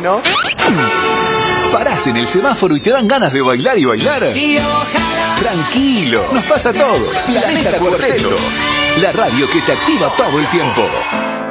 ¿no? Parás en el semáforo y te dan ganas de bailar y bailar. Y ojalá. Tranquilo, nos pasa a todos. Planeta Cuarteto, la radio que te activa todo el tiempo.